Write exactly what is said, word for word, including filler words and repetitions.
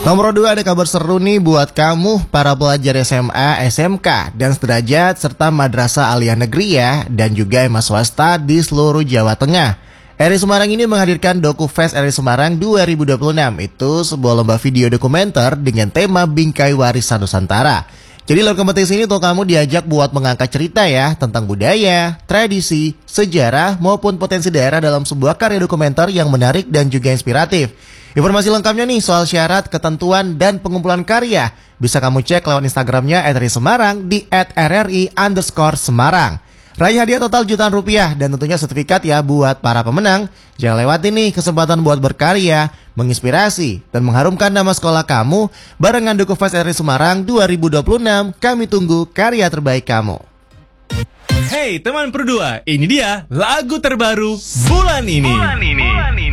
Nomor dua, ada kabar seru nih buat kamu para pelajar S M A, S M K, dan sederajat serta madrasah aliyah negeri ya, dan juga M A swasta di seluruh Jawa Tengah. R I Semarang ini menghadirkan DokuFest R I Semarang dua ribu dua puluh enam. Itu sebuah lomba video dokumenter dengan tema Bingkai Warisan Nusantara. Jadi lewat kompetisi ini tuh kamu diajak buat mengangkat cerita ya tentang budaya, tradisi, sejarah maupun potensi daerah dalam sebuah karya dokumenter yang menarik dan juga inspiratif. Informasi lengkapnya nih soal syarat, ketentuan, dan pengumpulan karya bisa kamu cek lewat Instagramnya at r i semarang di at r r i underscore semarang. Raih hadiah total jutaan rupiah dan tentunya sertifikat ya buat para pemenang. Jangan lewati nih kesempatan buat berkarya, menginspirasi, dan mengharumkan nama sekolah kamu barengan DokuFest R I Semarang dua ribu dua puluh enam. Kami tunggu karya terbaik kamu. Hey teman Pro dua, ini dia lagu terbaru bulan ini. Bulan ini. Bulan ini.